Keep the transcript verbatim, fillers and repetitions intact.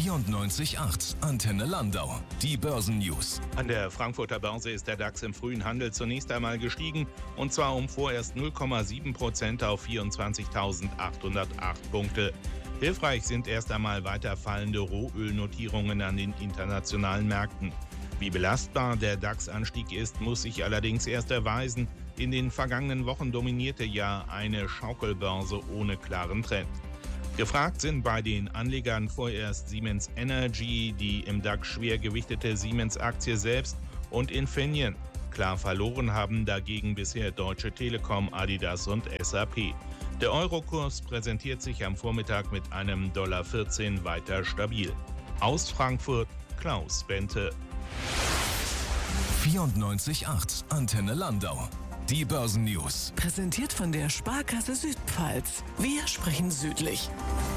vierundneunzig Komma acht Antenne Landau. Die Börsennews. An der Frankfurter Börse ist der DAX im frühen Handel zunächst einmal gestiegen, und zwar um vorerst null Komma sieben Prozent auf vierundzwanzigtausendachthundertacht Punkte. Hilfreich sind erst einmal weiter fallende Rohölnotierungen an den internationalen Märkten. Wie belastbar der DAX-Anstieg ist, muss sich allerdings erst erweisen. In den vergangenen Wochen dominierte ja eine Schaukelbörse ohne klaren Trend. Gefragt sind bei den Anlegern vorerst Siemens Energy, die im DAX schwer gewichtete Siemens-Aktie selbst und Infineon. Klar verloren haben dagegen bisher Deutsche Telekom, Adidas und S A P. Der Eurokurs präsentiert sich am Vormittag mit einem Dollar vierzehn weiter stabil. Aus Frankfurt, Klaus Bente. vierundneunzig Komma acht Antenne Landau. Die Börsennews. Präsentiert von der Sparkasse Südpfalz. Wir sprechen südlich.